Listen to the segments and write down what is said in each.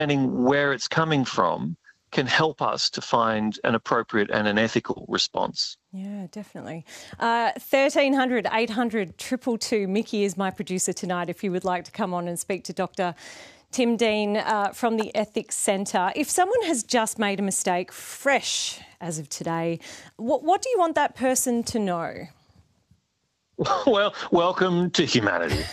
where it's coming from can help us to find an appropriate and an ethical response. Yeah, definitely. 1300 800 222. Mickey is my producer tonight if you would like to come on and speak to Dr. Tim Dean from the Ethics Centre. If someone has just made a mistake, fresh as of today, what do you want that person to know? Well, welcome to humanity.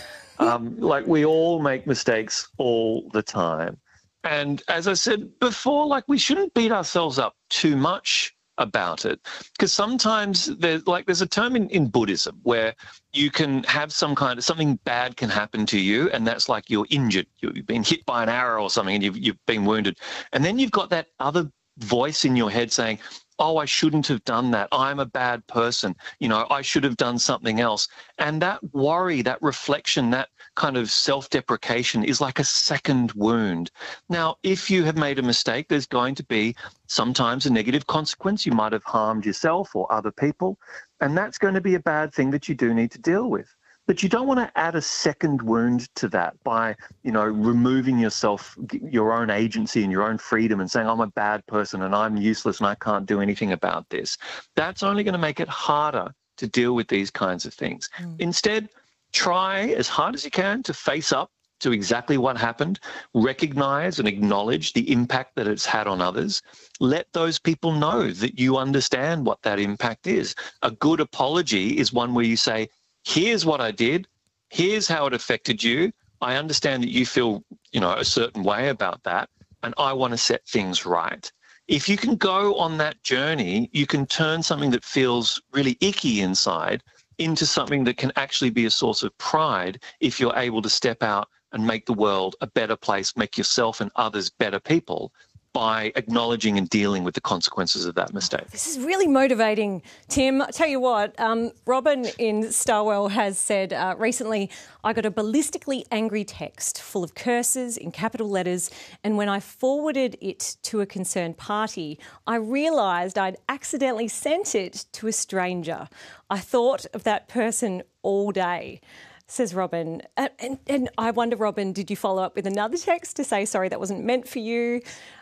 We all make mistakes all the time. And as I said before, we shouldn't beat ourselves up too much about it, because sometimes there's a term in Buddhism where you can have something bad can happen to you, and that's like you're injured, you've been hit by an arrow or something, and you've been wounded, and then you've got that other voice in your head saying, oh, I shouldn't have done that. I'm a bad person. I should have done something else. And that worry, that reflection, that kind of self-deprecation is like a second wound. Now, if you have made a mistake, there's going to be sometimes a negative consequence. You might have harmed yourself or other people, and that's going to be a bad thing that you do need to deal with. But you don't want to add a second wound to that by, removing your own agency and your own freedom and saying, I'm a bad person and I'm useless and I can't do anything about this. That's only going to make it harder to deal with these kinds of things. Instead, try as hard as you can to face up to exactly what happened, recognize and acknowledge the impact that it's had on others. Let those people know that you understand what that impact is. A good apology is one where you say, here's what I did, here's how it affected you. I understand that you feel, a certain way about that, and I want to set things right. If you can go on that journey, you can turn something that feels really icky inside into something that can actually be a source of pride if you're able to step out and make the world a better place, make yourself and others better people by acknowledging and dealing with the consequences of that mistake. This is really motivating, Tim. I tell you what, Robin in Starwell has said recently, I got a ballistically angry text full of curses in capital letters, and when I forwarded it to a concerned party, I realised I'd accidentally sent it to a stranger. I thought of that person all day, says Robin. And I wonder, Robin, did you follow up with another text to say, sorry, that wasn't meant for you?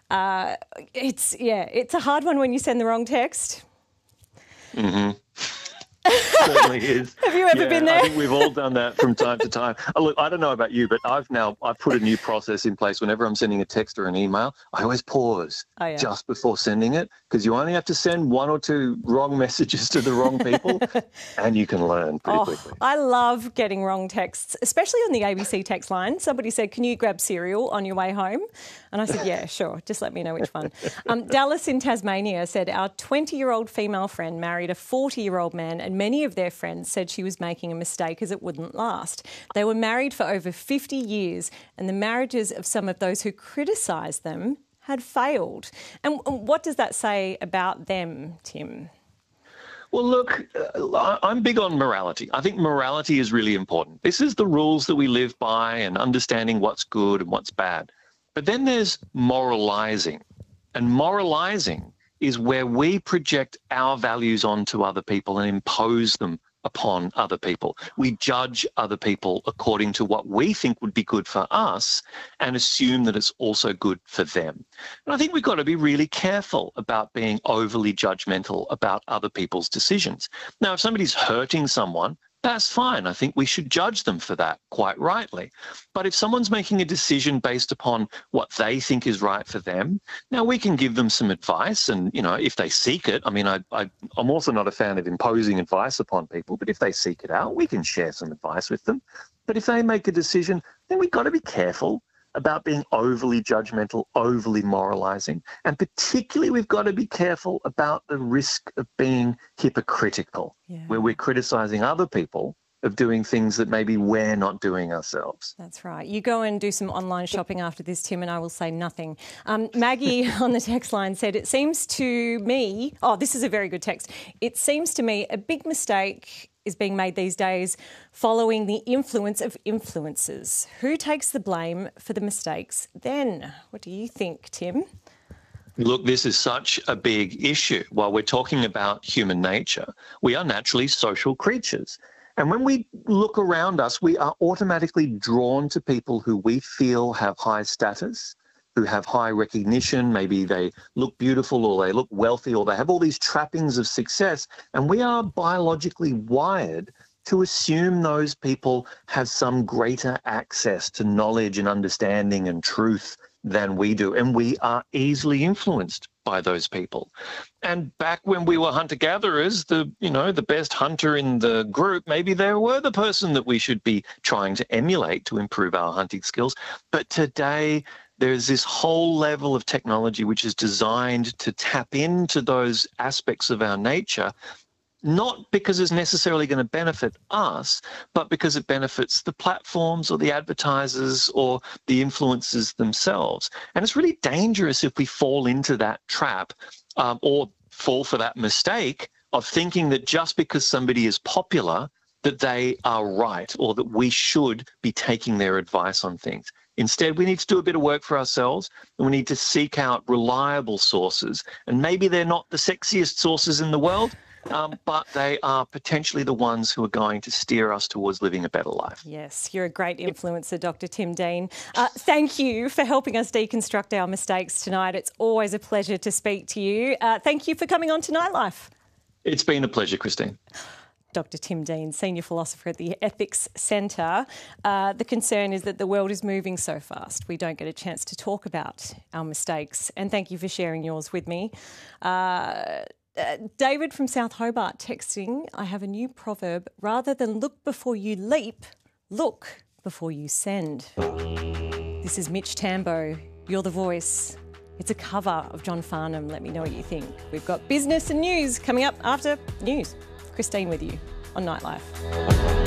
It's a hard one when you send the wrong text. Mm-hmm. Certainly is. Have you ever been there? I think we've all done that from time to time. Look, I don't know about you, but I've put a new process in place. Whenever I'm sending a text or an email, I always pause just before sending it, because you only have to send one or two wrong messages to the wrong people and you can learn pretty quickly. I love getting wrong texts, especially on the ABC text line. Somebody said, can you grab cereal on your way home? And I said, yeah, sure. Just let me know which one. Dallas in Tasmania said, our 20-year-old female friend married a 40-year-old man, and many of their friends said she was making a mistake as it wouldn't last. They were married for over 50 years, and the marriages of some of those who criticised them had failed. And what does that say about them, Tim? Well, look, I'm big on morality. I think morality is really important. This is the rules that we live by and understanding what's good and what's bad. But then there's moralizing, and moralizing is where we project our values onto other people and impose them upon other people. We judge other people according to what we think would be good for us and assume that it's also good for them. And I think we've got to be really careful about being overly judgmental about other people's decisions. Now, if somebody's hurting someone, that's fine. I think we should judge them for that, quite rightly. But if someone's making a decision based upon what they think is right for them, now we can give them some advice, and, if they seek it, I'm also not a fan of imposing advice upon people, but if they seek it out, we can share some advice with them. But if they make a decision, then we've got to be careful about being overly judgmental, overly moralizing. And particularly we've got to be careful about the risk of being hypocritical, where we're criticizing other people of doing things that maybe we're not doing ourselves. That's right. You go and do some online shopping after this, Tim, and I will say nothing. Maggie on the text line said, it seems to me, this is a very good text. It seems to me a big mistake is being made these days following the influence of influencers. Who takes the blame for the mistakes then? What do you think, Tim? Look, this is such a big issue. While we're talking about human nature, we are naturally social creatures. And when we look around us, we are automatically drawn to people who we feel have high status, who have high recognition. Maybe they look beautiful or they look wealthy or they have all these trappings of success. And we are biologically wired to assume those people have some greater access to knowledge and understanding and truth than we do. And we are easily influenced by those people. And back when we were hunter-gatherers, the best hunter in the group, maybe they were the person that we should be trying to emulate to improve our hunting skills. But today, there's this whole level of technology which is designed to tap into those aspects of our nature, not because it's necessarily going to benefit us, but because it benefits the platforms or the advertisers or the influencers themselves. And it's really dangerous if we fall into that trap or fall for that mistake of thinking that just because somebody is popular, that they are right or that we should be taking their advice on things. Instead, we need to do a bit of work for ourselves, and we need to seek out reliable sources. And maybe they're not the sexiest sources in the world, but they are potentially the ones who are going to steer us towards living a better life. Yes, you're a great influencer, Dr. Tim Dean. Thank you for helping us deconstruct our mistakes tonight. It's always a pleasure to speak to you. Thank you for coming on to Nightlife. It's been a pleasure, Christine. Dr. Tim Dean, Senior Philosopher at the Ethics Centre. The concern is that the world is moving so fast. We don't get a chance to talk about our mistakes. And thank you for sharing yours with me. David from South Hobart texting, I have a new proverb. Rather than look before you leap, look before you send. This is Mitch Tambo. You're the voice. It's a cover of John Farnham. Let me know what you think. We've got business and news coming up after news. Christine with you on Nightlife.